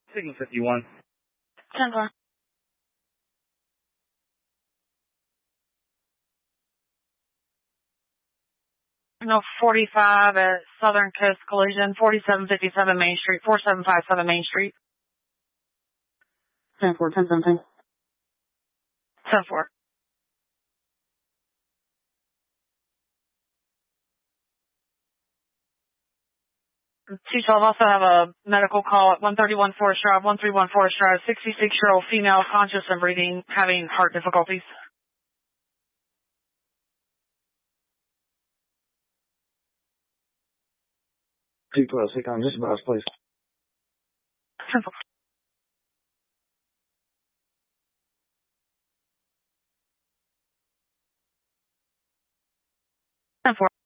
Signal 51. 10-4. No, 45 at Southern Coast Collision, 4757 Main Street, 4757 Main Street. 10-4, 10-17. 10-4. also have a medical call at 131 Forest Drive, 131 Forest Drive, 66-year-old female, conscious and breathing, having heart difficulties. 212, take on dispatch, please. 10-4. 10-4.